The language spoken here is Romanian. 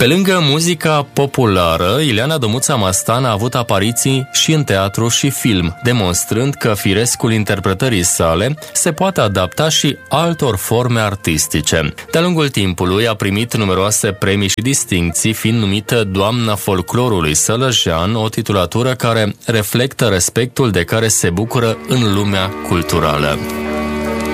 Pe lângă muzica populară, Ileana Dămuța-Mastan a avut apariții și în teatru și film, demonstrând că firescul interpretării sale se poate adapta și altor forme artistice. De-a lungul timpului a primit numeroase premii și distincții, fiind numită Doamna Folclorului Sălăjean, o titulatură care reflectă respectul de care se bucură în lumea culturală.